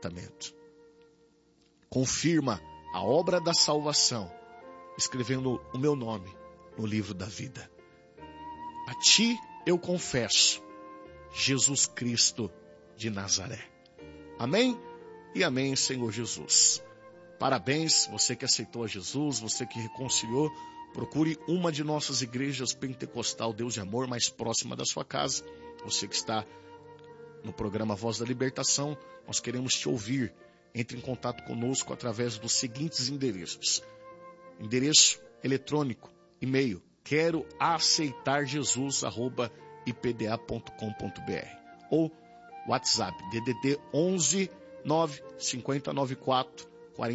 Testamento. Confirma a obra da salvação, escrevendo o meu nome no livro da vida. A ti eu confesso, Jesus Cristo de Nazaré. Amém? E amém, Senhor Jesus. Parabéns, você que aceitou a Jesus, você que reconciliou. Procure uma de nossas igrejas pentecostal Deus de Amor mais próxima da sua casa. Você que está no programa Voz da Libertação, nós queremos te ouvir. Entre em contato conosco através dos seguintes endereços. Endereço eletrônico, e-mail, queroaceitarjesus@ipda.com.br ou WhatsApp, DDD 11 95094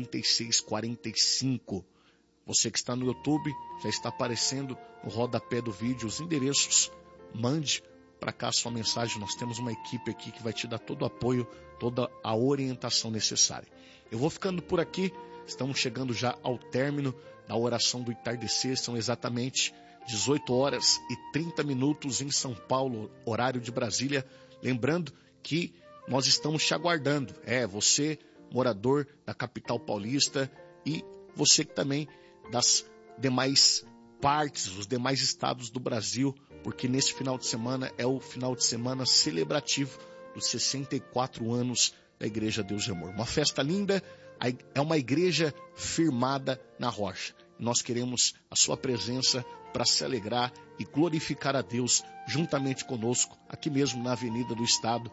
4645. Você que está no YouTube, já está aparecendo no rodapé do vídeo os endereços. Mande para cá a sua mensagem. Nós temos uma equipe aqui que vai te dar todo o apoio, toda a orientação necessária. Eu vou ficando por aqui. Estamos chegando já ao término da oração do entardecer. São exatamente 18 horas e 30 minutos em São Paulo, horário de Brasília. Lembrando que nós estamos te aguardando. Você, morador da capital paulista, e você que também das demais partes, os demais estados do Brasil, porque nesse final de semana é o final de semana celebrativo dos 64 anos da Igreja Deus de Amor. Uma festa linda, é uma igreja firmada na rocha. Nós queremos a sua presença para se alegrar e glorificar a Deus juntamente conosco, aqui mesmo na Avenida do Estado,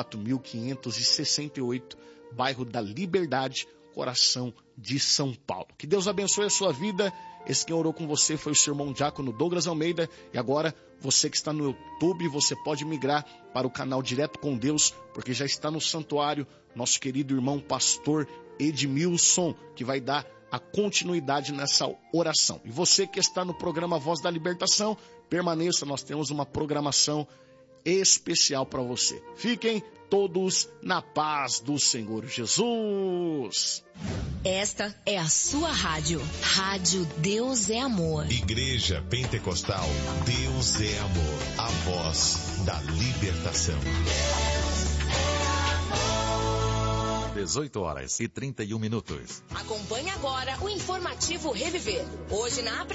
4568, bairro da Liberdade, coração de São Paulo. Que Deus abençoe a sua vida. Esse quem orou com você foi o seu irmão diácono Douglas Almeida. E agora, você que está no YouTube, você pode migrar para o canal Direto com Deus, porque já está no santuário nosso querido irmão pastor Edmilson, que vai dar a continuidade nessa oração. E você que está no programa Voz da Libertação, permaneça, nós temos uma programação especial para você. Fiquem todos na paz do Senhor Jesus. Esta é a sua rádio. Rádio Deus é Amor. Igreja Pentecostal Deus é Amor. A voz da libertação. 18 horas e 31 minutos. Acompanhe agora o informativo Reviver. Hoje na